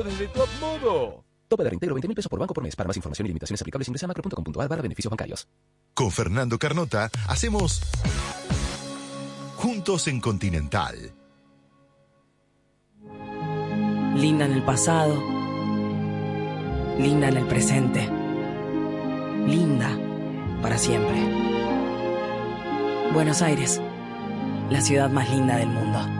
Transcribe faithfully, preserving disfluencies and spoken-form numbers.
desde tu app Modo. Tope de reintegro veinte mil pesos por banco por mes. Para más información y limitaciones aplicables ingresa a macro punto com punto a r barra beneficios bancarios. Con Fernando Carnota hacemos Juntos en Continental. Linda en el pasado, linda en el presente, linda para siempre. Buenos Aires, la ciudad más linda del mundo.